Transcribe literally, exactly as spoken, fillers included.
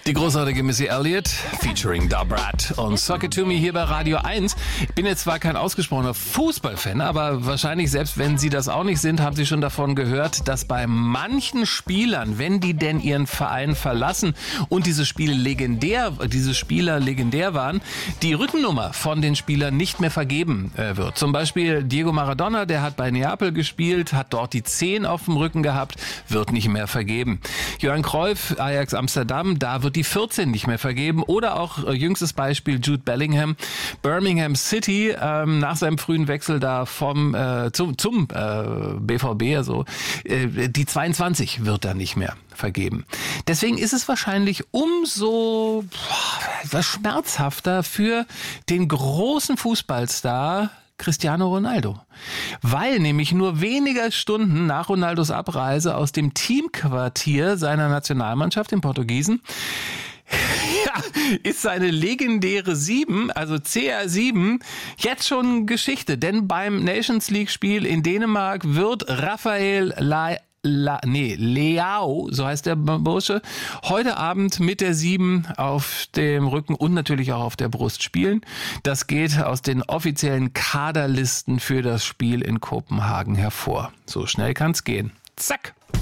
Die großartige Missy Elliott featuring Da Brat und Suck It To Me hier bei Radio eins. Ich bin jetzt zwar kein ausgesprochener Fußballfan, aber wahrscheinlich selbst wenn Sie das auch nicht sind, haben Sie schon davon gehört, dass bei manchen Spielern, wenn die denn ihren Verein verlassen und diese Spiele legendär, diese Spieler legendär waren, die Rückennummer von den Spielern nicht mehr vergeben äh, wird. Zum Beispiel Diego Maradona, der hat bei Neapel gespielt, hat dort die zehn auf dem Rücken gehabt, wird nicht mehr vergeben. Johann Cruyff, Ajax Amsterdam, da wird die vierzehn nicht mehr vergeben. Oder auch äh, jüngstes Beispiel Jude Bellingham, Birmingham City, ähm, nach seinem frühen Wechsel da vom äh, zum, zum äh, B V B, also äh, die zweiundzwanzig wird da nicht mehr vergeben. Deswegen ist es wahrscheinlich umso boah, schmerzhafter für den großen Fußballstar Cristiano Ronaldo. Weil nämlich nur wenige Stunden nach Ronaldos Abreise aus dem Teamquartier seiner Nationalmannschaft, den Portugiesen, ja, ist seine legendäre sieben, also C R sieben, jetzt schon Geschichte. Denn beim Nations League Spiel in Dänemark wird Rafael La La, nee, Leao, so heißt der Bursche, heute Abend mit der sieben auf dem Rücken und natürlich auch auf der Brust spielen. Das geht aus den offiziellen Kaderlisten für das Spiel in Kopenhagen hervor. So schnell kann's gehen. Zack!